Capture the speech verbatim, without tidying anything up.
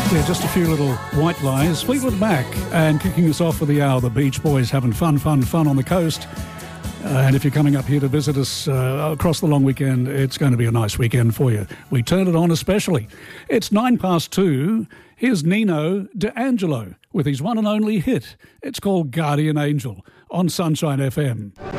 Yeah, just a few little white lies. Fleetwood Mac, and kicking us off for the hour, the Beach Boys having fun, fun, fun on the coast. Uh, and if you're coming up here to visit us uh, across the long weekend, it's going to be a nice weekend for you. We turn it on especially. It's nine past two. Here's Nino D'Angelo with his one and only hit. It's called Guardian Angel on Sunshine F M.